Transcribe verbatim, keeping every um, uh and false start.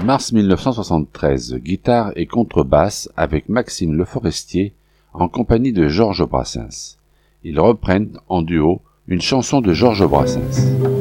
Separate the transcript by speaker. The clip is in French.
Speaker 1: Mars mille neuf cent soixante-treize, guitare et contrebasse avec Maxime Le Forestier en compagnie de Georges Brassens. Ils reprennent en duo une chanson de Georges Brassens.